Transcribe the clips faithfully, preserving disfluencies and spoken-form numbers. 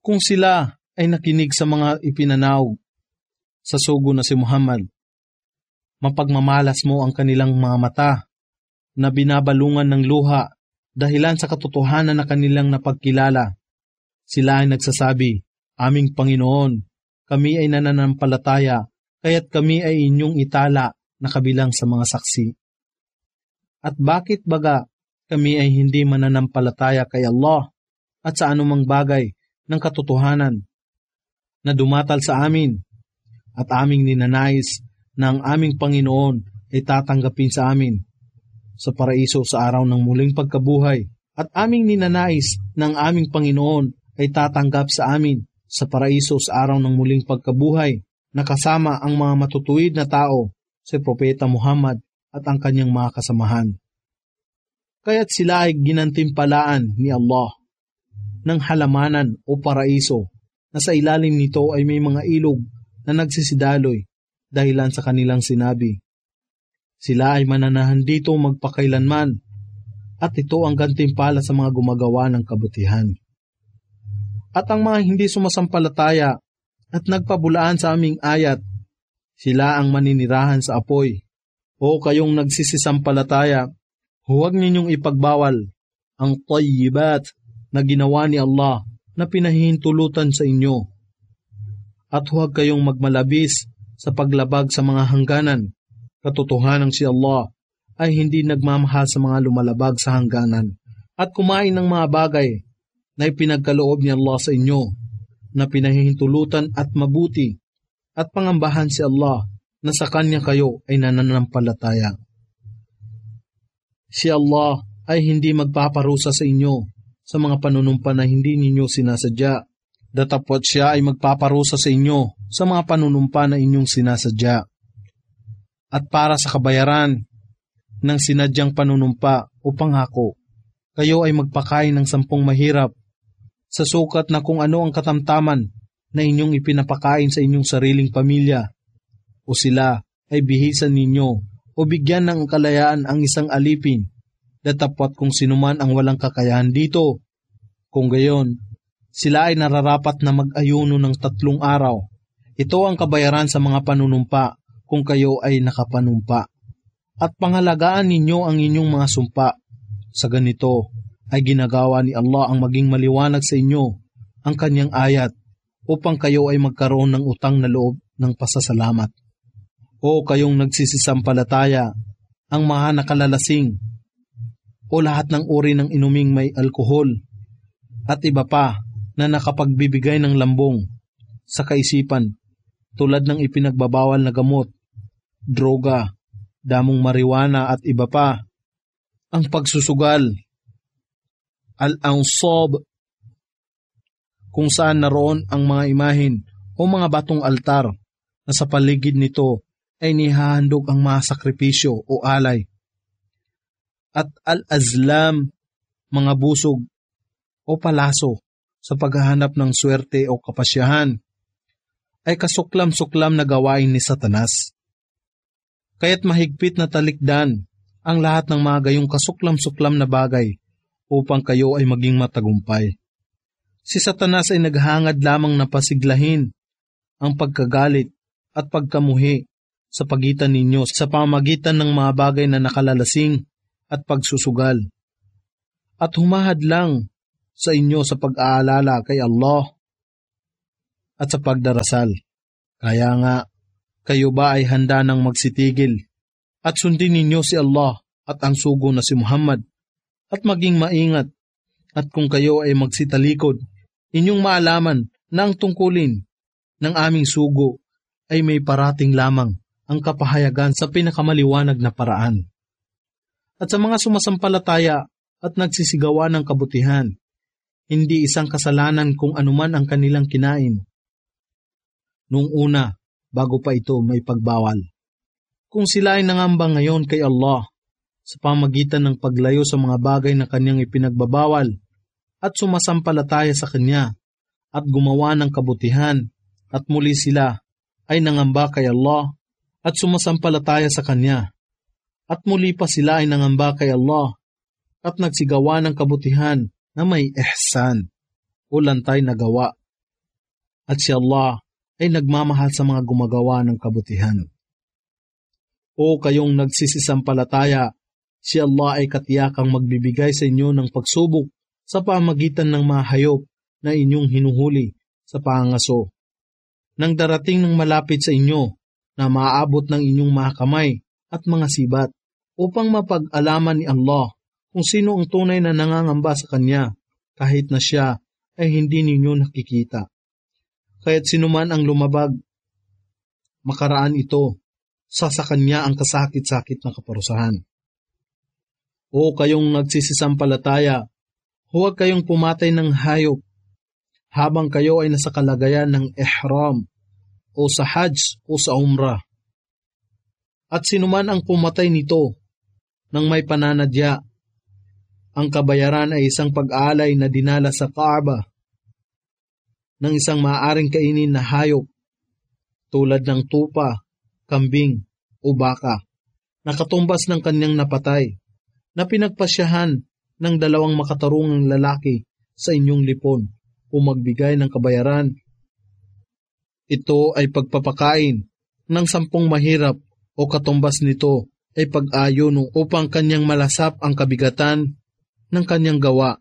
Kung sila ay nakinig sa mga ipinanaw sa sugo na si Muhammad, mapagmamalas mo ang kanilang mga mata na binabalungan ng luha dahilan sa katotohanan na kanilang napagkilala. Sila ay nagsasabi, "Aming Panginoon, kami ay nananampalataya, kaya't kami ay inyong itala na kabilang sa mga saksi." At bakit baga kami ay hindi mananampalataya kay Allah at sa anumang bagay ng katotohanan na dumatal sa amin, at aming ninanais na ang aming Panginoon ay tatanggapin sa amin sa paraiso sa araw ng muling pagkabuhay, at aming ninanais na ang aming Panginoon ay tatanggap sa amin sa paraiso sa araw ng muling pagkabuhay na kasama ang mga matutuwid na tao, si Propeta Muhammad at ang kanyang mga kasamahan. Kaya't sila ay ginantimpalaan ni Allah ng halamanan o paraiso na sa ilalim nito ay may mga ilog na nagsisidaloy dahilan sa kanilang sinabi, "Sila ay mananahan dito magpakailanman, at ito ang gantimpala sa mga gumagawa ng kabutihan." At ang mga hindi sumasampalataya at nagpabulaan sa aming ayat, sila ang maninirahan sa apoy. O kayong nagsisisampalataya, huwag ninyong ipagbawal ang tayyibat na ginawa ni Allah na pinahihintulutan sa inyo. At huwag kayong magmalabis sa paglabag sa mga hangganan. Katotohanan si Allah ay hindi nagmamahal sa mga lumalabag sa hangganan at kumain ng mga bagay na ipinagkaloob ni Allah sa inyo na pinahihintulutan at mabuti, at pangambahan si Allah na sa Kanya kayo ay nananampalataya. Si Allah ay hindi magpaparusa sa inyo sa mga panunumpa na hindi ninyo sinasadya, datapwat siya ay magpaparusa sa inyo sa mga panunumpa na inyong sinasadya. At para sa kabayaran ng sinadyang panunumpa o pangako, kayo ay magpakain ng sampung mahirap sa sukat na kung ano ang katamtaman na inyong ipinapakain sa inyong sariling pamilya, o sila ay bihisan ninyo o bigyan ng kalayaan ang isang alipin, datapwat kung sinuman ang walang kakayahan dito. Kung gayon, sila ay nararapat na mag-ayuno ng tatlong araw. Ito ang kabayaran sa mga panunumpa kung kayo ay nakapanumpa. At pangalagaan ninyo ang inyong mga sumpa. Sa ganito ay ginagawa ni Allah ang maging maliwanag sa inyo ang kanyang ayat upang kayo ay magkaroon ng utang na loob ng pasasalamat. O kayong nagsisisampalataya, ang mga nakalalasing o lahat ng uri ng inuming may alkohol at iba pa na nakapagbibigay ng lambong sa kaisipan tulad ng ipinagbabawal na gamot, droga, damong marijuana at iba pa, ang pagsusugal, al-ansab, kung saan naroon ang mga imahin o mga batong altar na sa paligid nito ay nihahandog ang mga sakripisyo o alay, at al-azlam, mga busog o palaso sa paghahanap ng swerte o kapasyahan, ay kasuklam-suklam na gawain ni Satanas. Kaya't mahigpit na talikdan ang lahat ng mga gayong kasuklam-suklam na bagay upang kayo ay maging matagumpay. Si Satanas ay naghangad lamang na pasiglahin ang pagkagalit at pagkamuhi sa pagitan ninyo sa pamamagitan ng mga bagay na nakalalasing at pagsusugal, at humahad lang sa inyo sa pag-aalala kay Allah at sa pagdarasal. Kaya nga, kayo ba ay handa nang magsitigil at sundin ninyo si Allah at ang sugo na si Muhammad at maging maingat, at kung kayo ay magsitalikod, inyong maalaman na ang tungkulin ng aming sugo ay may parating lamang ang kapahayagan sa pinakamaliwanag na paraan. At sa mga sumasampalataya at nagsisigawa ng kabutihan, hindi isang kasalanan kung anuman ang kanilang kinain noong una bago pa ito may pagbawal. Kung sila ay nangamba ngayon kay Allah sa pamagitan ng paglayo sa mga bagay na kanyang ipinagbabawal at sumasampalataya sa kanya at gumawa ng kabutihan, at muli sila ay nangamba kay Allah at sumasampalataya sa kanya, at muli pa sila ay nangamba kay Allah at nagsigawa ng kabutihan na may ihsan o lantay na gawa, at si Allah ay nagmamahal sa mga gumagawa ng kabutihan. O kayong nagsisisampalataya, si Allah ay katiyakang magbibigay sa inyo ng pagsubok sa pamagitan ng mga hayop na inyong hinuhuli sa pangangaso. Nang darating ng malapit sa inyo na maaabot ng inyong mga kamay at mga sibat upang mapag-alaman ni Allah kung sino ang tunay na nangangamba sa Kanya kahit na siya ay hindi ninyo nakikita. Kaya't sinuman ang lumabag, makaraan ito, sa sa Kanya ang kasakit-sakit na kaparusahan. O kayong nagsisisampalataya, huwag kayong pumatay ng hayop habang kayo ay nasa kalagayan ng ihram o sa hajj o sa umrah. At sinuman ang pumatay nito nang may pananadya, ang kabayaran ay isang pag-aalay na dinala sa Kaaba ng isang maaaring kainin na hayop tulad ng tupa, kambing o baka na katumbas ng kanyang napatay na pinagpasyahan ng dalawang makatarungang lalaki sa inyong lipon o magbigay ng kabayaran. Ito ay pagpapakain ng sampung mahirap o katumbas nito ay pag-ayon upang kanyang malasap ang kabigatan ng kanyang gawa.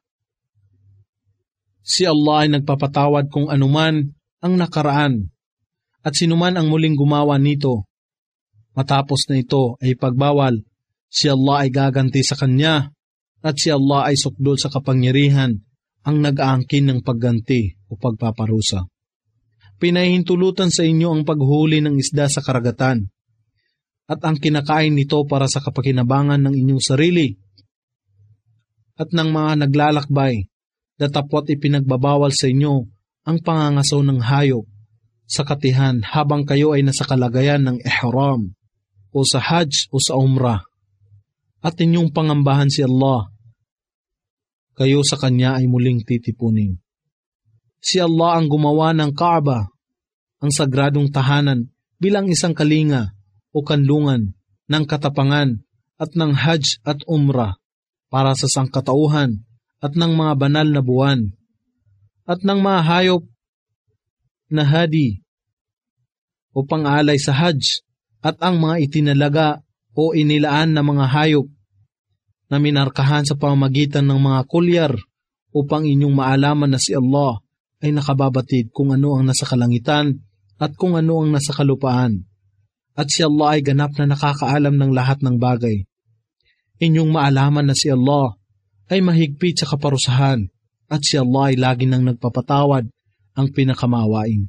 Si Allah ay nagpapatawad kung anuman ang nakaraan at sinuman ang muling gumawa nito. Matapos na ito ay pagbawal, si Allah ay gaganti sa kanya at si Allah ay sukdol sa kapangyarihan ang nag-aangkin ng pagganti o pagpaparusa. Pinahintulutan sa inyo ang paghuli ng isda sa karagatan at ang kinakain nito para sa kapakinabangan ng inyong sarili at ng mga naglalakbay, datapwat ipinagbabawal sa inyo ang pangangasaw ng hayop sa katihan habang kayo ay nasa kalagayan ng ihram o sa hajj o sa umrah at inyong pangambahan si Allah. Kayo sa Kanya ay muling titipunin. Si Allah ang gumawa ng Kaaba, ang sagradong tahanan bilang isang kalinga o kanlungan ng katapangan at ng hajj at umrah para sa sangkatauhan at ng mga banal na buwan at ng mga hayop na hadi o pang-alay sa hajj at ang mga itinalaga o inilaan na mga hayop na minarkahan sa pamamagitan ng mga kulyar upang inyong maalaman na si Allah ay nakababatid kung ano ang nasa kalangitan at kung ano ang nasa kalupaan. At si Allah ay ganap na nakakaalam ng lahat ng bagay. Inyong maalaman na si Allah ay mahigpit sa kaparusahan at si Allah ay lagi nang nagpapatawad, ang pinakamawain.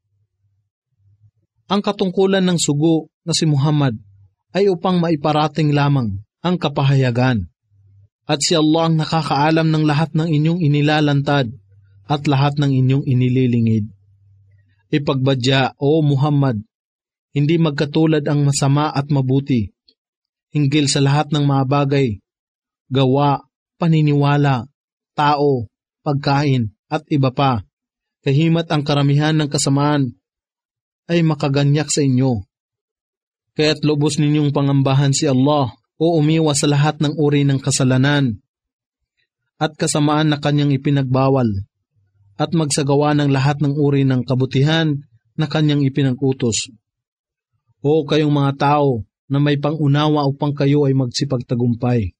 Ang katungkulan ng sugo na si Muhammad ay upang maiparating lamang ang kapahayagan at si Allah ang nakakaalam ng lahat ng inyong inilalantad at lahat ng inyong inililingid. Ipagbadya, O Muhammad, hindi magkatulad ang masama at mabuti hinggil sa lahat ng mga bagay, gawa, paniniwala, tao, pagkain, at iba pa. Kahimat ang karamihan ng kasamaan ay makaganyak sa inyo. Kaya't lubos ninyong pangambahan si Allah o umiwas sa lahat ng uri ng kasalanan at kasamaan na kanyang ipinagbawal at magsagawa ng lahat ng uri ng kabutihan na kanyang ipinag-utos. O kayong mga tao na may pangunawa upang kayo ay magsipagtagumpay.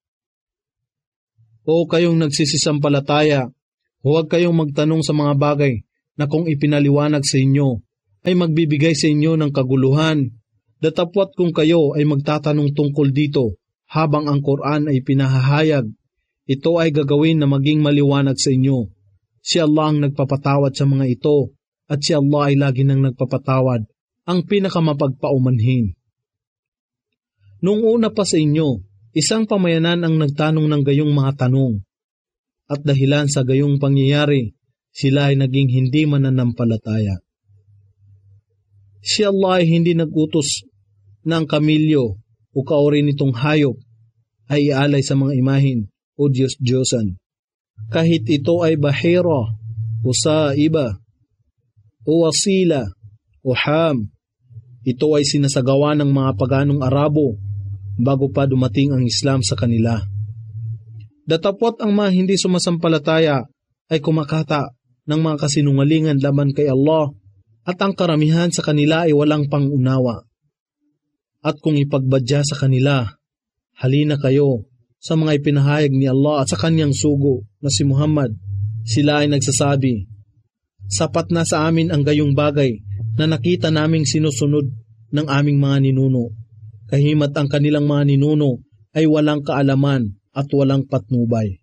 O kayong nagsisisampalataya, huwag kayong magtanong sa mga bagay na kung ipinaliwanag sa inyo ay magbibigay sa inyo ng kaguluhan, datapwat kung kayo ay magtatanong tungkol dito habang ang Quran ay pinahahayag, ito ay gagawin na maging maliwanag sa inyo. Si Allah ang nagpapatawad sa mga ito at si Allah ay lagi nang nagpapatawad, ang pinakamapagpaumanhin. Noong una pa sa inyo, isang pamayanan ang nagtanong ng gayong mga tanong at dahilan sa gayong pangyayari, sila ay naging hindi mananampalataya. Si Allah ay hindi nag-utos ng kamilyo o kauri nitong hayop ay ialay sa mga imahin o Diyos-Diyosan. Kahit ito ay bahira o saiba o wasila o ham, ito ay sinasagawa ng mga paganong Arabo bago pa dumating ang Islam sa kanila. Datapwat ang mga hindi sumasampalataya ay kumakata ng mga kasinungalingan laban kay Allah at ang karamihan sa kanila ay walang pangunawa. At kung ipagbadya sa kanila, halina kayo sa mga ipinahayag ni Allah at sa kanyang sugo na si Muhammad, sila ay nagsasabi, sapat na sa amin ang gayong bagay na nakita naming sinusunod ng aming mga ninuno. Kahimat ang kanilang mga ninuno ay walang kaalaman at walang patnubay.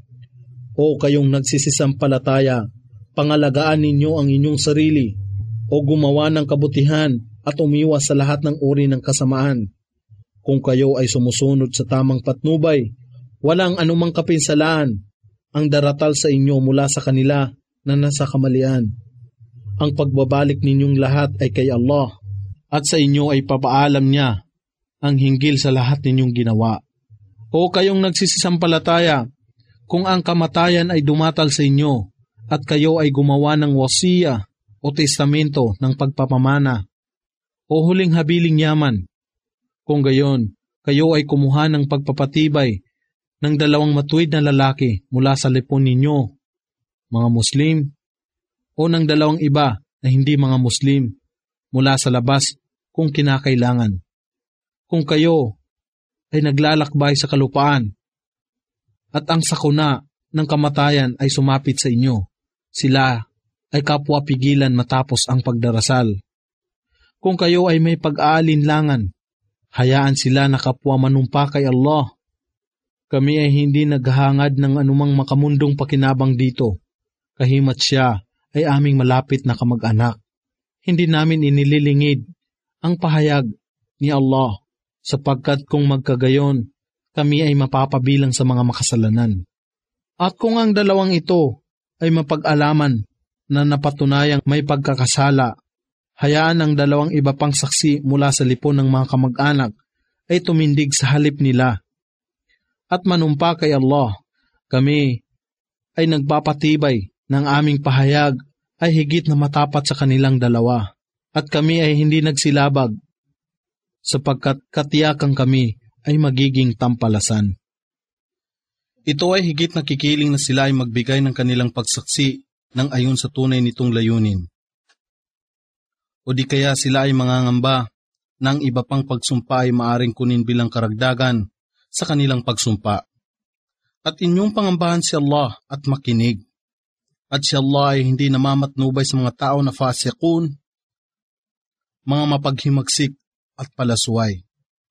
O kayong nagsisisampalataya, pangalagaan ninyo ang inyong sarili o gumawa ng kabutihan at umiwas sa lahat ng uri ng kasamaan. Kung kayo ay sumusunod sa tamang patnubay, walang anumang kapinsalaan ang daratal sa inyo mula sa kanila na nasa kamalian. Ang pagbabalik ninyong lahat ay kay Allah at sa inyo ay papaalam niya ang hinggil sa lahat ninyong ginawa. O kayong nagsisisampalataya, kung ang kamatayan ay dumatal sa inyo at kayo ay gumawa ng wasiya o testamento ng pagpapamana o huling habiling yaman, kung gayon, kayo ay kumuha ng pagpapatibay ng dalawang matuwid na lalaki mula sa lipon ninyo, mga Muslim, o ng dalawang iba na hindi mga Muslim mula sa labas kung kinakailangan. Kung kayo ay naglalakbay sa kalupaan at ang sakuna ng kamatayan ay sumapit sa inyo, sila ay kapwa pigilan matapos ang pagdarasal. Kung kayo ay may pag-aalinlangan, hayaan sila na kapwa manumpa kay Allah. Kami ay hindi naghahangad ng anumang makamundong pakinabang dito. Kahimat siya ay aming malapit na kamag-anak. Hindi namin inililingid ang pahayag ni Allah, sapagkat kung magkagayon, kami ay mapapabilang sa mga makasalanan. At kung ang dalawang ito ay mapag-alaman na napatunayang may pagkakasala, hayaan ang dalawang iba pang saksi mula sa lipon ng mga kamag-anak ay tumindig sa halip nila. At manumpa kay Allah, kami ay nagpapatibay ng aming pahayag ay higit na matapat sa kanilang dalawa. At kami ay hindi nagsilabag, sapagkat katiyakan kami ay magiging tampalasan. Ito ay higit na kikiling na sila ay magbigay ng kanilang pagsaksi ng ayon sa tunay nitong layunin. O di kaya sila ay mangangamba na ang iba pang pagsumpa ay maaring kunin bilang karagdagan sa kanilang pagsumpa. At inyong pangambahan si Allah at makinig. At si Allah ay hindi namamatnubay sa mga tao na fasiqun, mga mapaghimagsik at palasway.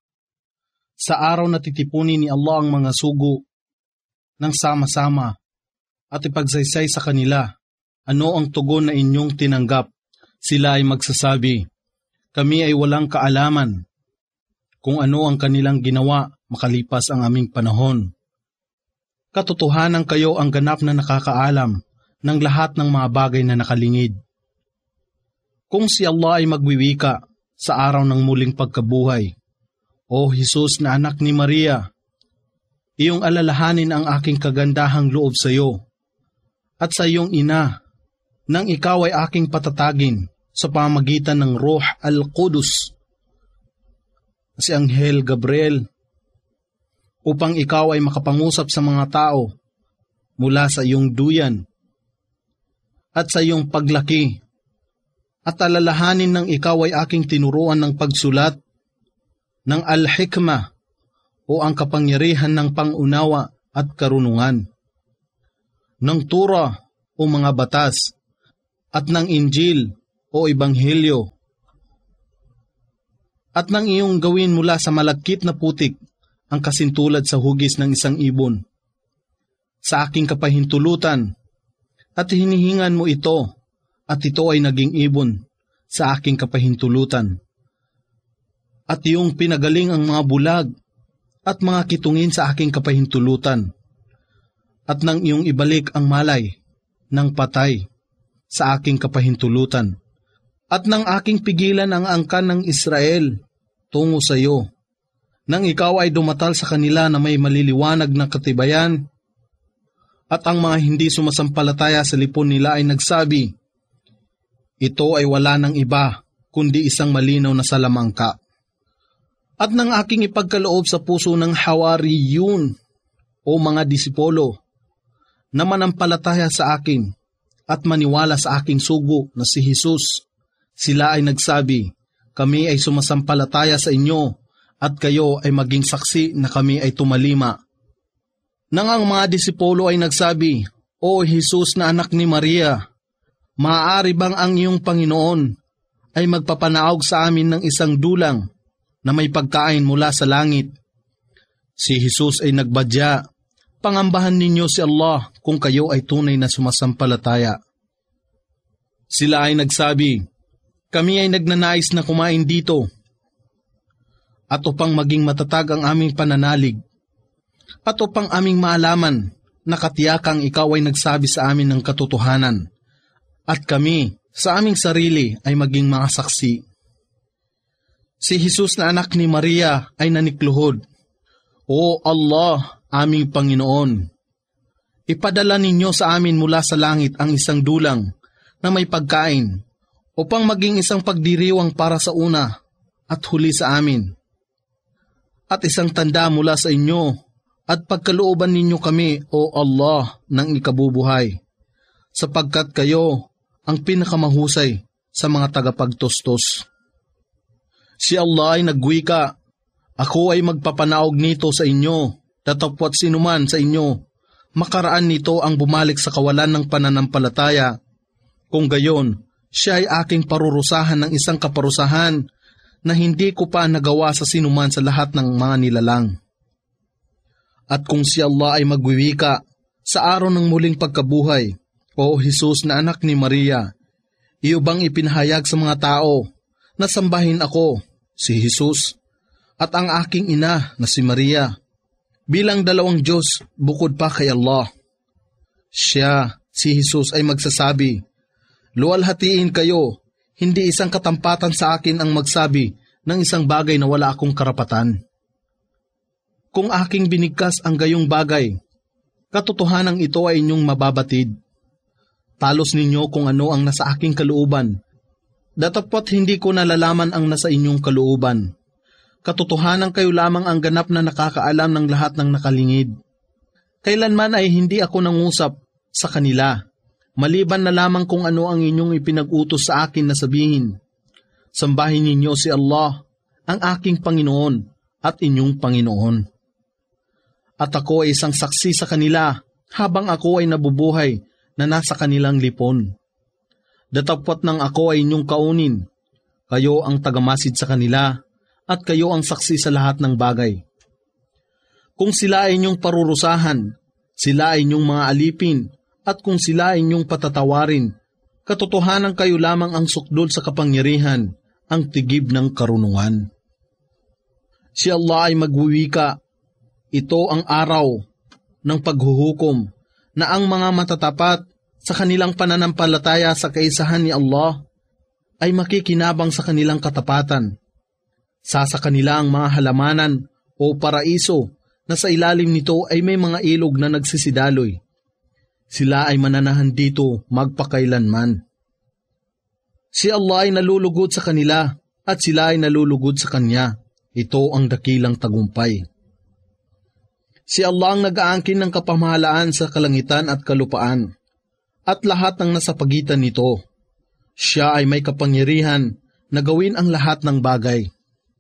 Sa araw na titipunin ni Allah ang mga sugo ng sama-sama at ipagsaysay sa kanila, ano ang tugon na inyong tinanggap? Sila ay magsasabi, kami ay walang kaalaman kung ano ang kanilang ginawa makalipas ang aming panahon. Katotohanan kayo ang ganap na nakakaalam ng lahat ng mga bagay na nakalingid. Kung si Allah ay magwiwika sa araw ng muling pagkabuhay, O Jesus na anak ni Maria, iyong alalahanin ang aking kagandahang loob sa iyo at sa iyong ina nang ikaw ay aking patatagin sa pamagitan ng Ruh al-Qudus, si Anghel Gabriel, upang ikaw ay makapangusap sa mga tao mula sa iyong duyan at sa iyong paglaki, at alalahanin ng ikaw ay aking tinuruan ng pagsulat ng al-hikmah o ang kapangyarihan ng pangunawa at karunungan, ng Torah o mga batas, at ng Injil o Ebanghelyo, at nang iyong gawin mula sa malagkit na putik ang kasintulad sa hugis ng isang ibon, sa aking kapahintulutan, at hinihingan mo ito, at ito ay naging ibon sa aking kapahintulutan. At iyong pinagaling ang mga bulag at mga kitungin sa aking kapahintulutan, at nang iyong ibalik ang malay ng patay sa aking kapahintulutan, at nang aking pigilan ang angkan ng Israel tungo sa iyo, nang ikaw ay dumatal sa kanila na may maliliwanag na katibayan, at ang mga hindi sumasampalataya sa lipon nila ay nagsabi, ito ay wala ng iba kundi isang malinaw na salamangka. At nang aking ipagkaloob sa puso ng Hawariyun o mga disipolo na manampalataya sa akin at maniwala sa aking sugo na si Jesus, Sila ay nagsabi, kami ay sumasampalataya sa inyo at kayo ay maging saksi na kami ay tumalima. Nang ang mga disipulo ay nagsabi, O Jesus na anak ni Maria, maaari bang ang iyong Panginoon ay magpapanaog sa amin ng isang dulang na may pagkain mula sa langit? Si Jesus ay nagbadya, pangambahan ninyo si Allah kung kayo ay tunay na sumasampalataya. Sila ay nagsabi, kami ay nagnanais na kumain dito at upang maging matatag ang aming pananalig at upang aming maalaman na katiyakang ikaw ay nagsabi sa amin ng katotohanan at kami sa aming sarili ay maging mga saksi. Si Jesus na anak ni Maria ay nanikluhod, O Allah, aming Panginoon, ipadala ninyo sa amin mula sa langit ang isang dulang na may pagkain upang maging isang pagdiriwang para sa una at huli sa amin, at isang tanda mula sa inyo at pagkalooban ninyo kami, O Allah, ng ikabubuhay, sapagkat kayo ang pinakamahusay sa mga tagapagtustos. Si Allah ay nagwika, ako ay magpapanaog nito sa inyo, datapwat sinuman sa inyo, makaraan nito ang bumalik sa kawalan ng pananampalataya. Kung gayon, siya ay aking parurusahan ng isang kaparusahan na hindi ko pa nagawa sa sinuman sa lahat ng mga nilalang. At kung si Allah ay magwiwika sa araw ng muling pagkabuhay, O Jesus na anak ni Maria, iyo bang ipinahayag sa mga tao na sambahin ako, si Jesus, at ang aking ina na si Maria, bilang dalawang Diyos bukod pa kay Allah? Siya, si Jesus, ay magsasabi, luwalhatiin kayo, hindi isang katampatan sa akin ang magsabi ng isang bagay na wala akong karapatan. Kung aking binigkas ang gayong bagay, katotohanan ito ay inyong mababatid. Talos ninyo kung ano ang nasa aking kalooban, datapwat hindi ko nalalaman ang nasa inyong kalooban. Katotohanan kayo lamang ang ganap na nakakaalam ng lahat ng nakalingid. Kailanman ay hindi ako nangusap sa kanila, maliban na lamang kung ano ang inyong ipinag-utos sa akin na sabihin. Sambahin ninyo si Allah, ang aking Panginoon at inyong Panginoon. At ako ay isang saksi sa kanila habang ako ay nabubuhay na nasa kanilang lipon. Datapwat nang ako ay inyong kaunin, kayo ang tagamasid sa kanila at kayo ang saksi sa lahat ng bagay. Kung sila ay inyong parurusahan, sila ay inyong mga alipin, at kung sila ay inyong patatawarin, katotohanan kayo lamang ang sukdol sa kapangyarihan, ang tigib ng karunungan. Si Allah ay magwiwika, ito ang araw ng paghuhukom, na ang mga matatapat sa kanilang pananampalataya sa kaisahan ni Allah ay makikinabang sa kanilang katapatan. Sa sa kanila ang mga halamanan o paraiso na sa ilalim nito ay may mga ilog na nagsisidaloy. Sila ay mananahan dito magpakailanman. Si Allah ay nalulugod sa kanila at sila ay nalulugod sa Kanya. Ito ang dakilang tagumpay. Si Allah ang nag-aangkin ng kapamahalaan sa kalangitan at kalupaan at lahat ng nasa pagitan nito. Siya ay may kapangyarihan na gawin ang lahat ng bagay.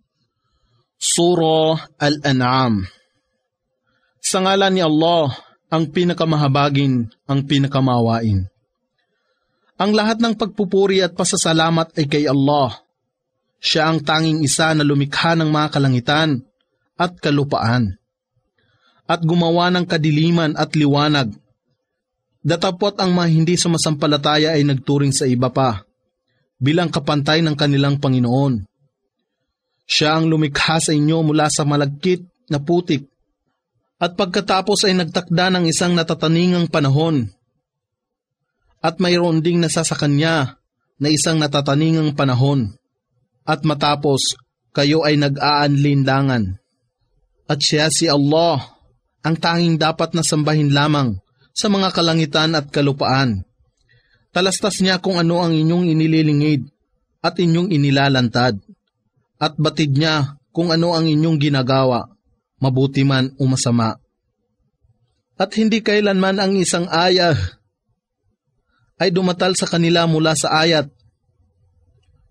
Surah Al-An'am. Sa ngalan ni Allah, ang pinakamahabagin, ang pinakamawain. Ang lahat ng pagpupuri at pasasalamat ay kay Allah. Siya ang tanging isa na lumikha ng mga kalangitan at kalupaan, at gumawa ng kadiliman at liwanag. Datapwat ang mga hindi sumasampalataya ay nagturing sa iba pa, bilang kapantay ng kanilang Panginoon. Siya ang lumikha sa inyo mula sa malagkit na putik, at pagkatapos ay nagtakda ng isang natataningang panahon, at mayroon ding nasa sa kanya na isang natataningang panahon, at matapos kayo ay nag-aanlinlangan. At siya si Allah, ang tanging dapat na sambahin lamang sa mga kalangitan at kalupaan. Talastas niya kung ano ang inyong inililingid at inyong inilalantad, at batid niya kung ano ang inyong ginagawa, mabuti man o masama. At hindi kailanman ang isang ayah ay dumatal sa kanila mula sa ayat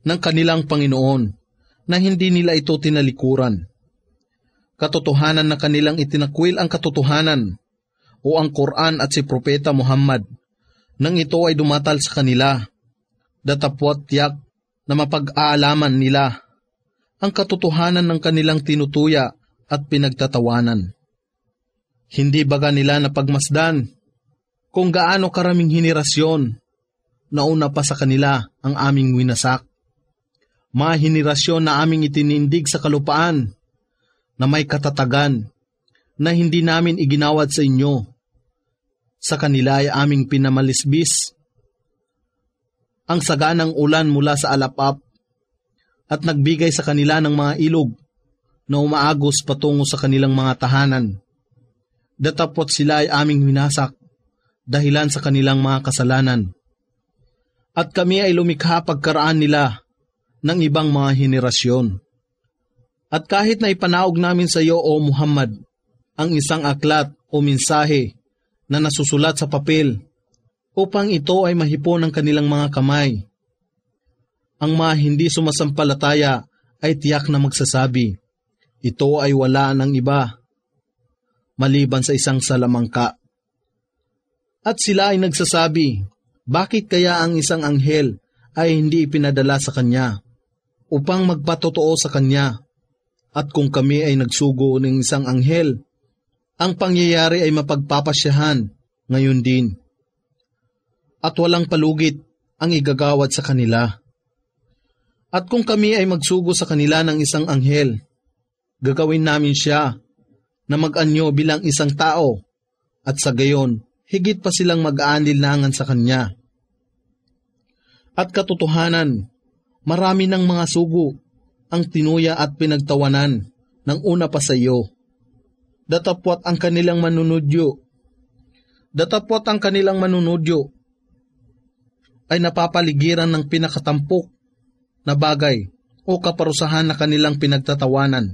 ng kanilang Panginoon na hindi nila ito tinalikuran. Katotohanan na kanilang itinakwil ang katotohanan o ang Quran at si Propeta Muhammad nang ito ay dumatal sa kanila, datapwat tiyak na mapag-aalaman nila ang katotohanan ng kanilang tinutuya at pinagtatawanan. Hindi baga nila napagmasdan kung gaano karaming henerasyon na una pa sa kanila ang aming winasak. Mga henerasyon na aming itinindig sa kalupaan na may katatagan na hindi namin iginawad sa inyo. Sa kanila ay aming pinamalisbis ang saganang ulan mula sa alapap at nagbigay sa kanila ng mga ilog na umaagos patungo sa kanilang mga tahanan. Datapot sila ay aming winasak dahilan sa kanilang mga kasalanan. At kami ay lumikha pagkaraan nila ng ibang mga henerasyon. At kahit na ipanaog namin sa iyo, O Muhammad, ang isang aklat o mensahe na nasusulat sa papel upang ito ay mahipon ng kanilang mga kamay, ang mga hindi sumasampalataya ay tiyak na magsasabi, ito ay wala ng iba maliban sa isang salamangka. At sila ay nagsasabi, bakit kaya ang isang anghel ay hindi ipinadala sa kanya upang magpatotoo sa kanya? At kung kami ay nagsugo ng isang anghel, ang pangyayari ay mapagpapasyahan ngayon din. At walang palugit ang igagawad sa kanila. At kung kami ay magsugo sa kanila ng isang anghel, gagawin namin siya na mag-anyo bilang isang tao at sa gayon, higit pa silang mag-aanlinlangan sa kanya. At katotohanan, marami ng mga sugo ang tinuya at pinagtawanan ng una pa sa iyo. Datapwat ang kanilang manunudyo. Datapwat ang kanilang manunudyo ay napapaligiran ng pinakatampok na bagay o kaparusahan na kanilang pinagtatawanan.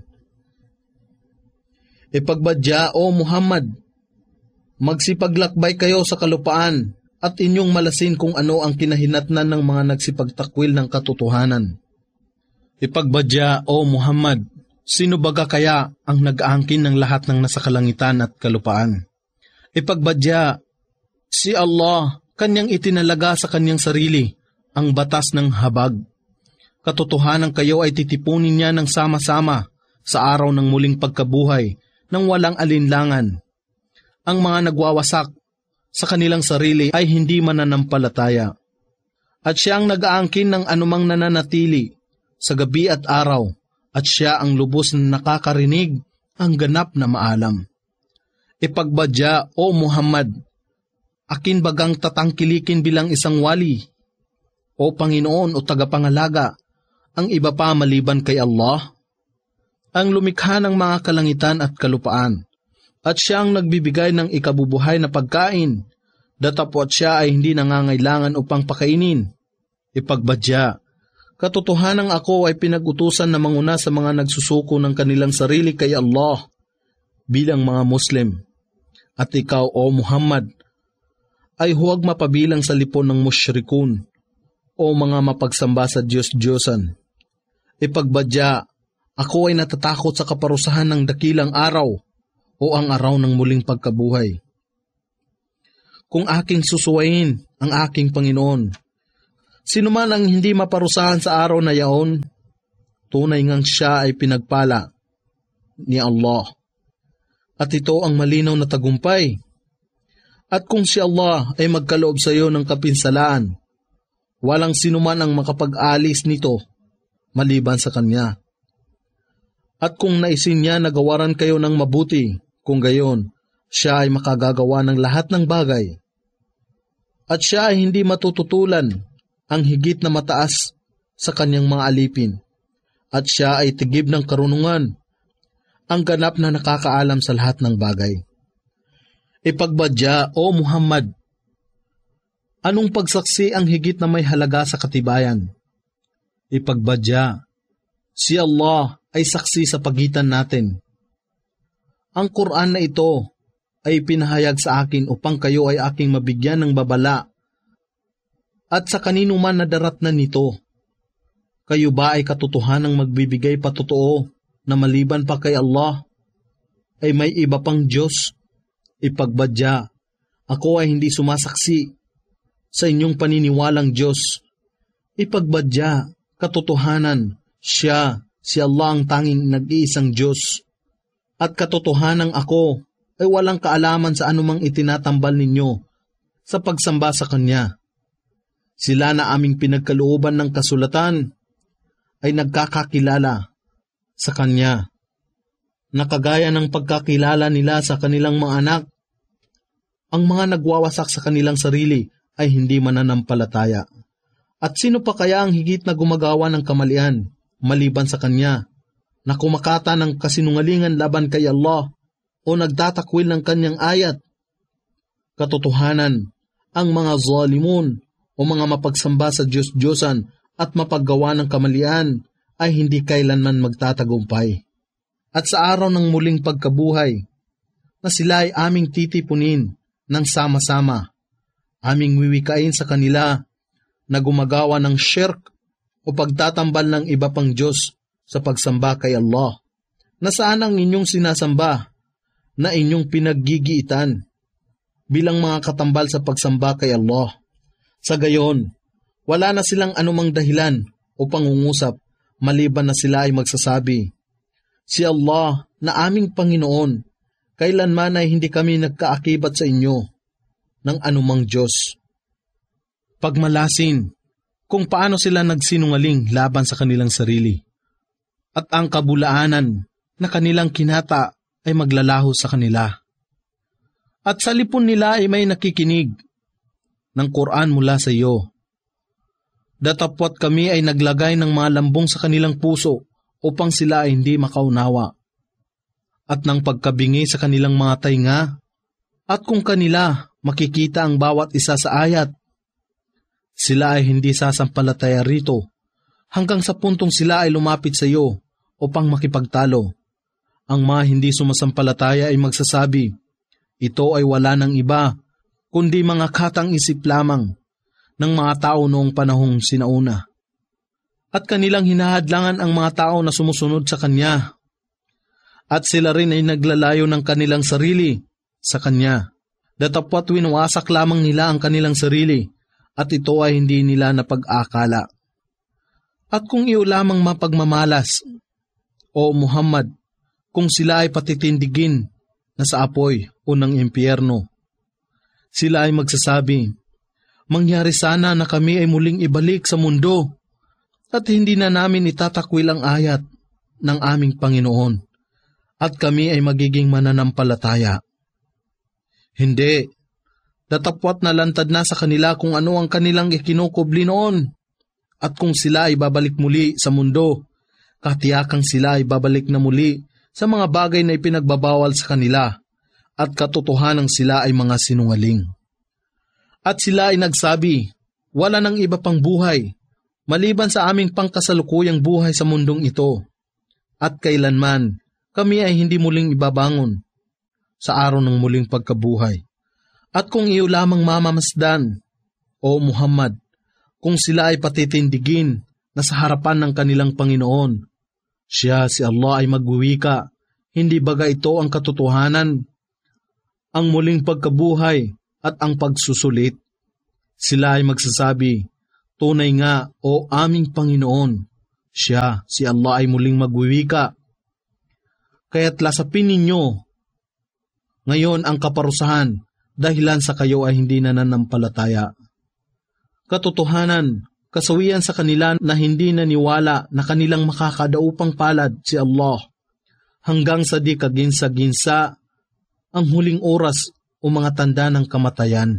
Ipagbadya, O Muhammad, magsipaglakbay kayo sa kalupaan at inyong malasin kung ano ang kinahinatnan ng mga nagsipagtakwil ng katotohanan. Ipagbadya, O Muhammad, sino baga kaya ang nag-aangkin ng lahat ng nasa kalangitan at kalupaan? Ipagbadya, si Allah, kanyang itinalaga sa kanyang sarili ang batas ng habag. Katotohanan kayo ay titipunin niya ng sama-sama sa araw ng muling pagkabuhay nang walang alinlangan. Ang mga nagwawasak sa kanilang sarili ay hindi mananampalataya. At siya ang nag-aangkin ng anumang nananatili sa gabi at araw, at siya ang lubos na nakakarinig ang ganap na maalam. Ipagbadya, O Muhammad, akin bagang tatangkilikin bilang isang wali, o Panginoon o tagapangalaga, ang iba pa maliban kay Allah? Ang lumikha ng mga kalangitan at kalupaan, at siya ang nagbibigay ng ikabubuhay na pagkain, datapwat siya ay hindi nangangailangan upang pakainin. Ipagbadya, katotohanang ako ay pinag-utusan na manguna sa mga nagsusuko ng kanilang sarili kay Allah bilang mga Muslim. At ikaw, O Muhammad, ay huwag mapabilang sa lipon ng musyrikun o mga mapagsamba sa Diyos-Diyosan. Ipagbadya, ako ay natatakot sa kaparusahan ng dakilang araw o ang araw ng muling pagkabuhay. Kung aking susuwayin ang aking Panginoon, sino man ang hindi maparusahan sa araw na yaon, tunay ngang siya ay pinagpala ni Allah. At ito ang malinaw na tagumpay. At kung si Allah ay magkaloob sa iyo ng kapinsalaan, walang sinuman ang makapag-alis nito maliban sa Kanya. At kung naisin niya na gawaran kayo ng mabuti, kung gayon, siya ay makagagawa ng lahat ng bagay. At siya ay hindi matututulan ang higit na mataas sa kanyang mga alipin. At siya ay tigib ng karunungan, ang ganap na nakakaalam sa lahat ng bagay. Ipagbadya, O Muhammad, anong pagsaksi ang higit na may halaga sa katibayan? Ipagbadya, si Allah ay saksi sa pagitan natin. Ang Quran na ito ay pinahayag sa akin upang kayo ay aking mabigyan ng babala at sa kanino man na darat na nito. Kayo ba ay katotohanang magbibigay patotoo na maliban pa kay Allah ay may iba pang Diyos? Ipagbadya, ako ay hindi sumasaksi sa inyong paniniwalang Diyos. Ipagbadya, katotohanan, siya, si Allah ang tanging nag-iisang Diyos. At katotohanang ako ay walang kaalaman sa anumang itinatambal ninyo sa pagsamba sa Kanya. Sila na aming pinagkalooban ng kasulatan ay nagkakakilala sa Kanya, na kagaya ng pagkakilala nila sa kanilang mga anak. Ang mga nagwawasak sa kanilang sarili ay hindi mananampalataya. At sino pa kaya ang higit na gumagawa ng kamalian maliban sa Kanya, na kumakata ng kasinungalingan laban kay Allah o nagtatakwil ng Kanyang ayat? Katotohanan, ang mga zalimun o mga mapagsamba sa Diyos-Diyosan at mapaggawa ng kamalian ay hindi kailanman magtatagumpay. At sa araw ng muling pagkabuhay, na sila ay aming titipunin ng sama-sama, aming wiwikain sa kanila na gumagawa ng shirk o pagtatambal ng iba pang Diyos sa pagsamba kay Allah. Nasaan ang inyong sinasamba na inyong pinaggigiitan bilang mga katambal sa pagsamba kay Allah? Sa gayon, wala na silang anumang dahilan o pangungusap maliban na sila ay magsasabi, si Allah na aming Panginoon, kailanman ay hindi kami nagkaakibat sa inyo ng anumang Diyos. Pagmalasin kung paano sila nagsinungaling laban sa kanilang sarili, at ang kabulaanan na kanilang kinata ay maglalaho sa kanila. At sa lipon nila ay may nakikinig ng Quran mula sa iyo. Datapwat kami ay naglagay ng mga lambong sa kanilang puso upang sila ay hindi makaunawa, at ng pagkabingi sa kanilang mga tainga, at kung kanila makikita ang bawat isa sa ayat, sila ay hindi sasampalataya rito hanggang sa puntong sila ay lumapit sa iyo upang makipagtalo. Ang mga hindi sumasampalataya ay magsasabi, ito ay wala ng iba kundi mga katang isip lamang ng mga tao noong panahong sinauna. At kanilang hinahadlangan ang mga tao na sumusunod sa Kanya, at sila rin ay naglalayo ng kanilang sarili sa Kanya. Datapwat winawasak lamang nila ang kanilang sarili, at ito ay hindi nila napag-akala. At kung iyo lamang mapagmamalas, o Muhammad, kung sila ay patitindigin na sa apoy o ng impyerno, sila ay magsasabi, mangyari sana na kami ay muling ibalik sa mundo at hindi na namin itatakwil ang ayat ng aming Panginoon at kami ay magiging mananampalataya. Hindi, datapwat na lantad na sa kanila kung ano ang kanilang ikinukubli noon, at kung sila ay babalik muli sa mundo, katiyakang sila ay babalik na muli sa mga bagay na ipinagbabawal sa kanila, at katotohanang sila ay mga sinungaling. At sila ay nagsabi, wala nang iba pang buhay, maliban sa aming pangkasalukuyang buhay sa mundong ito, at kailanman kami ay hindi muling ibabangon sa araw ng muling pagkabuhay. At kung iyo lamang mamamasdan, o Muhammad, kung sila ay patitindigin na sa harapan ng kanilang Panginoon, siya si Allah ay magwiwika, hindi baga ito ang katotohanan, ang muling pagkabuhay at ang pagsusulit? Sila ay magsasabi, tunay nga o aming Panginoon, siya si Allah ay muling magwiwika. Kaya't lasapin ninyo ngayon ang kaparusahan dahilan sa kayo ay hindi nananampalataya. Katotohanan, kasawian sa kanila na hindi naniwala na kanilang makakadaupang palad si Allah hanggang sa di kaginsa-ginsa ang huling oras o mga tanda ng kamatayan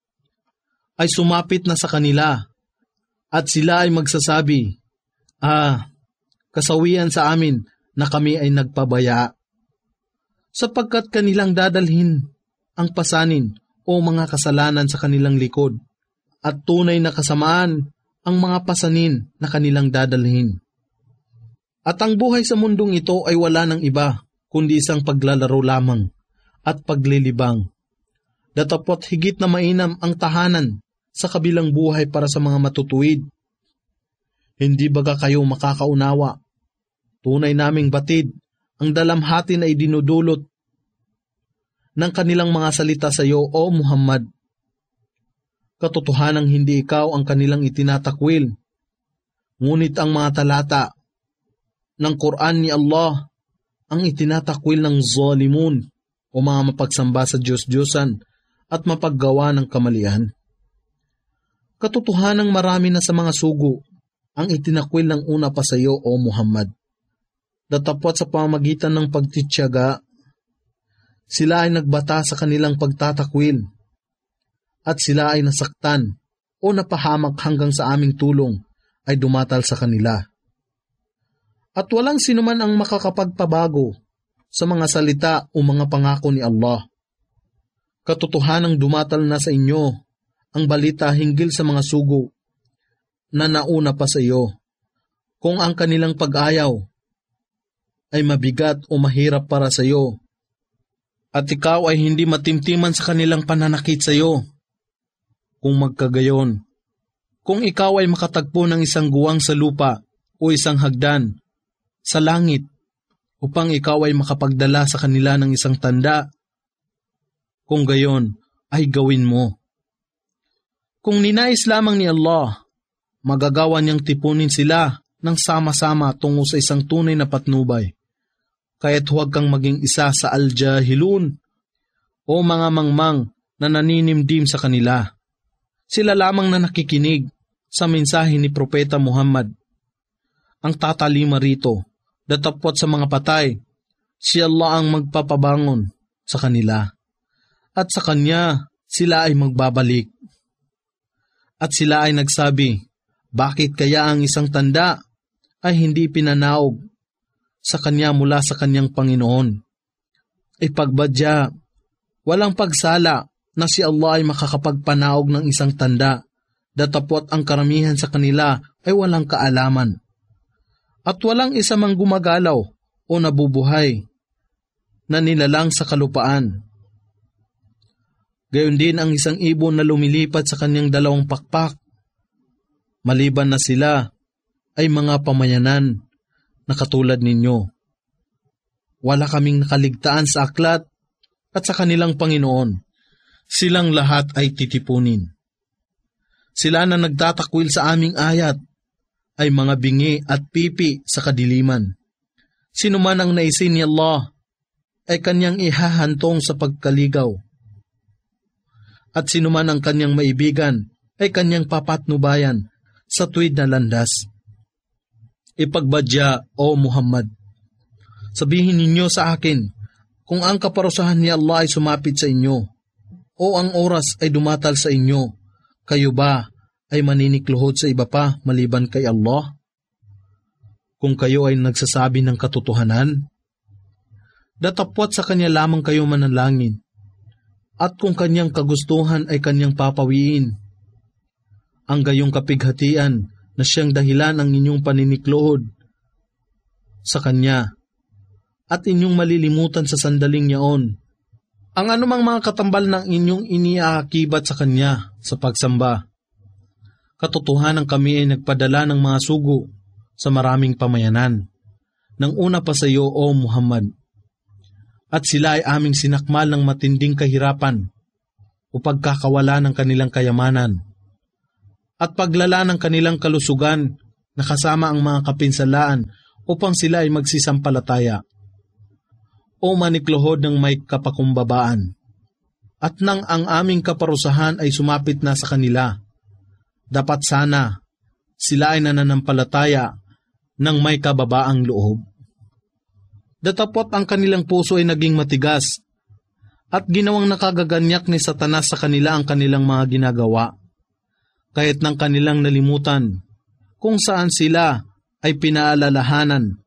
ay sumapit na sa kanila, at sila ay magsasabi, ah, kasawian sa amin na kami ay nagpabaya, sapagkat kanilang dadalhin ang pasanin o mga kasalanan sa kanilang likod, at tunay na kasamaan ang mga pasanin na kanilang dadalhin. At ang buhay sa mundong ito ay wala ng iba, kundi isang paglalaro lamang at paglilibang. Datapwat higit na mainam ang tahanan sa kabilang buhay para sa mga matutuwid. Hindi baga kayo makakaunawa? Tunay naming batid ang dalamhati na idinudulot ng kanilang mga salita sa iyo, O Muhammad. Katotohanang hindi ikaw ang kanilang itinatakwil, ngunit ang mga talata ng Quran ni Allah ang itinatakwil ng zalimun o mga mapagsamba sa Diyos-Diyosan at mapaggawa ng kamalian. Katotohanang marami na sa mga sugo ang itinakwil ng una pa sa iyo, O Muhammad. Datapwat sa pamamagitan ng pagtityaga, sila ay nagbata sa kanilang pagtatakwil at sila ay nasaktan o napahamak hanggang sa aming tulong ay dumatal sa kanila. At walang sinuman ang makakapagpabago sa mga salita o mga pangako ni Allah. Katotohanang dumatal na sa inyo ang balita hinggil sa mga sugo na nauna pa sa iyo. Kung ang kanilang pag-ayaw ay mabigat o mahirap para sa iyo, at ikaw ay hindi matimtiman sa kanilang pananakit sa iyo. Kung magkagayon, kung ikaw ay makatagpo ng isang guwang sa lupa o isang hagdan sa langit upang ikaw ay makapagdala sa kanila ng isang tanda, kung gayon ay gawin mo. Kung ninais lamang ni Allah, magagawa niyang tipunin sila ng sama-sama tungo sa isang tunay na patnubay. Kaya't huwag kang maging isa sa al-jahilun o mga mangmang na naninimdim sa kanila. Sila lamang na nakikinig sa mensahe ni Propeta Muhammad. Ang tatalima rito, datapwat sa mga patay, si Allah ang magpapabangon sa kanila. At sa Kanya, sila ay magbabalik. At sila ay nagsabi, bakit kaya ang isang tanda ay hindi pinanaog sa Kanya mula sa Kanyang Panginoon? Ipagbadya, walang pagsala na si Allah ay makakapagpanaog ng isang tanda, datapwat ang karamihan sa kanila ay walang kaalaman. At walang isa mang gumagalaw o nabubuhay na nilalang sa kalupaan. Gayon din ang isang ibon na lumilipad sa kanyang dalawang pakpak, maliban na sila ay mga pamayanan na katulad ninyo. Wala kaming nakaligtaan sa aklat at sa kanilang Panginoon. Silang lahat ay titipunin. Sila na nagtatakwil sa aming ayat ay mga bingi at pipi sa kadiliman. Sino man ang naisin ni Allah ay kanyang ihahantong sa pagkaligaw. At sino man ang kanyang maibigan ay kanyang papatnubayan sa tuwid na landas. Ipagbadya, O Muhammad, sabihin ninyo sa akin, kung ang kaparusahan ni Allah ay sumapit sa inyo, o ang oras ay dumatal sa inyo, kayo ba ay maninikluhod sa iba pa maliban kay Allah? Kung kayo ay nagsasabi ng katotohanan, datapwat sa Kanya lamang kayo manalangin, at kung Kanyang kagustuhan ay Kanyang papawiin. Ang gayong kapighatian na siyang dahilan ng inyong paninikluhod sa Kanya, at inyong malilimutan sa sandaling yaon ang anumang mga katambal ng inyong iniaakibat sa Kanya sa pagsamba. Katotohanan kami ay nagpadala ng mga sugo sa maraming pamayanan, nang una pa sa iyo, O Muhammad. At sila ay aming sinakmal ng matinding kahirapan o pagkakawala ng kanilang kayamanan, at paglala ng kanilang kalusugan na kasama ang mga kapinsalaan upang sila ay magsisampalataya o manikluhod ng may kapakumbabaan. At nang ang aming kaparusahan ay sumapit na sa kanila, dapat sana sila ay nananampalataya ng may kababaang loob. Datapot ang kanilang puso ay naging matigas at ginawang nakagaganyak ni Satanas sa kanila ang kanilang mga ginagawa, kahit nang kanilang nalimutan kung saan sila ay pinaalalahanan.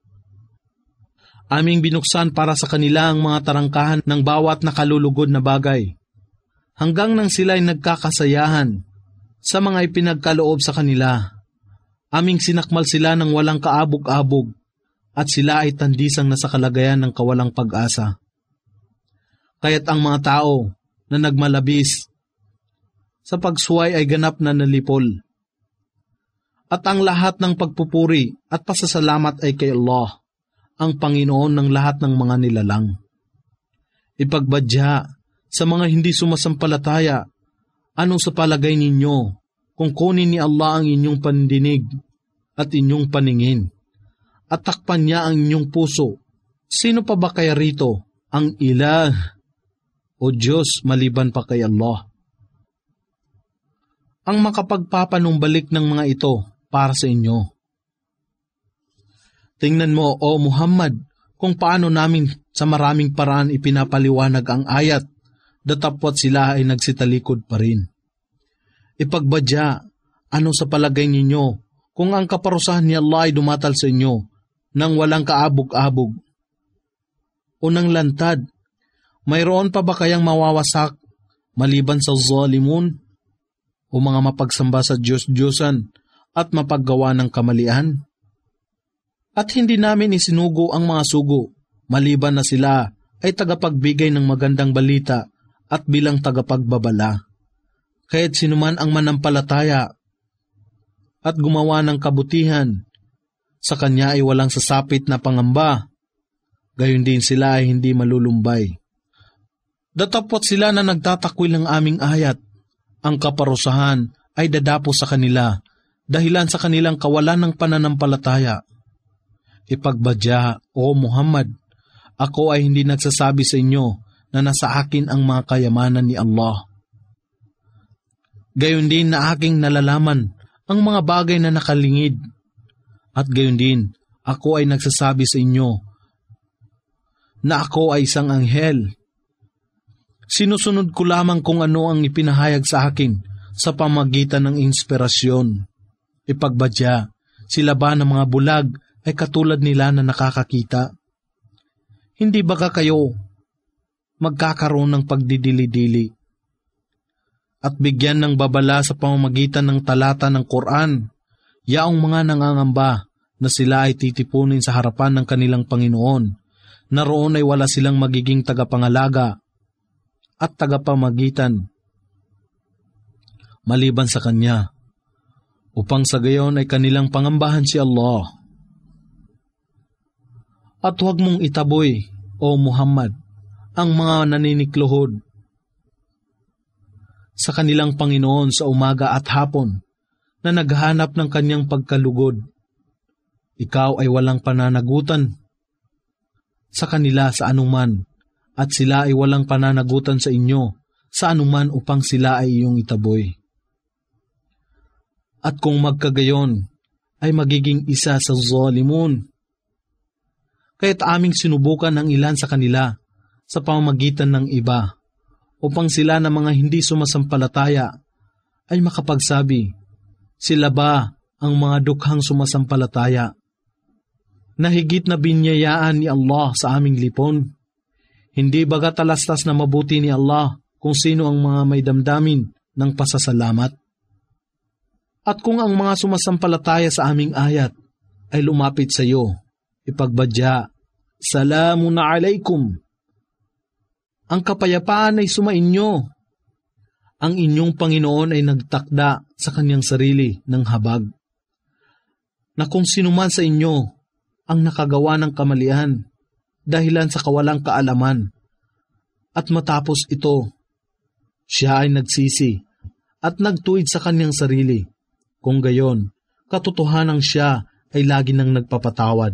Aming binuksan para sa kanila ang mga tarangkahan ng bawat nakalulugod na bagay, hanggang nang sila ay nagkakasayahan sa mga ipinagkaloob sa kanila. Aming sinakmal sila ng walang kaabog-abog, at sila ay tandisang nasa kalagayan ng kawalang pag-asa. Kaya't ang mga tao na nagmalabis sa pagsuway ay ganap na nalipol. At ang lahat ng pagpupuri at pasasalamat ay kay Allah, ang Panginoon ng lahat ng mga nilalang. Ipagbadya sa mga hindi sumasampalataya, anong sa palagay ninyo kung kunin ni Allah ang inyong pandinig at inyong paningin, at takpan niya ang inyong puso? Sino pa ba kaya rito ang ilah o Diyos maliban pa kay Allah? Ang makapagpapanumbalik ng mga ito para sa inyo. Tingnan mo, O Muhammad, kung paano namin sa maraming paraan ipinapaliwanag ang ayat, datapwat sila ay nagsitalikod pa rin. Ipagbadya, ano sa palagay ninyo kung ang kaparusahan ni Allah ay dumatal sa inyo nang walang kaabog-abog o nang lantad? Mayroon pa ba kayang mawawasak maliban sa zalimun o mga mapagsamba sa Diyos-Diyosan at mapaggawa ng kamalian? At hindi namin isinugo ang mga sugo, maliban na sila ay tagapagbigay ng magandang balita at bilang tagapagbabala. Kaya't sinuman ang manampalataya at gumawa ng kabutihan, sa kanya ay walang sasapit na pangamba, gayon din sila ay hindi malulumbay. Datapwat sila na nagtatakwil ng aming ayat, ang kaparusahan ay dadapo sa kanila, dahilan sa kanilang kawalan ng pananampalataya. Ipagbadya, O Muhammad, ako ay hindi nagsasabi sa inyo na nasa akin ang mga kayamanan ni Allah. Gayon din na aking nalalaman ang mga bagay na nakalingid, at gayon din ako ay nagsasabi sa inyo na ako ay isang anghel. Sinusunod ko lamang kung ano ang ipinahayag sa akin sa pamagitan ng inspirasyon. Ipagbadya, sila ba ng mga bulag ay katulad nila na nakakakita? Hindi ba kayo magkakaroon ng pagdidili-dili at bigyan ng babala sa pamamagitan ng talata ng Quran, yaong mga nangangamba na sila ay titipunin sa harapan ng kanilang Panginoon, na roon ay wala silang magiging tagapangalaga at tagapamagitan maliban sa Kanya, upang sa gayon ay kanilang pangambahan si Allah. At huwag mong itaboy, O Muhammad, ang mga naninikluhod sa kanilang Panginoon sa umaga at hapon na naghahanap ng kanyang pagkalugod. Ikaw ay walang pananagutan sa kanila sa anuman, at sila ay walang pananagutan sa inyo sa anuman upang sila ay iyong itaboy. At kung magkagayon, ay magiging isa sa zalimun. Kaya't aming sinubukan ang ilan sa kanila sa pamamagitan ng iba, upang sila na mga hindi sumasampalataya ay makapagsabi, sila ba ang mga dukhang sumasampalataya na higit na binyayaan ni Allah sa aming lipon? Hindi baga talastas na mabuti ni Allah kung sino ang mga may damdamin ng pasasalamat? At kung ang mga sumasampalataya sa aming ayat ay lumapit sa iyo, ipagbadya, salamun alaikum. Ang kapayapaan ay sumainyo. Ang inyong Panginoon ay nagtakda sa kanyang sarili ng habag, na kung sinuman sa inyo ang nakagawa ng kamalian dahilan sa kawalang kaalaman, at matapos ito, siya ay nagsisi at nagtuwid sa kanyang sarili, kung gayon, katotohanang siya ay lagi nang nagpapatawad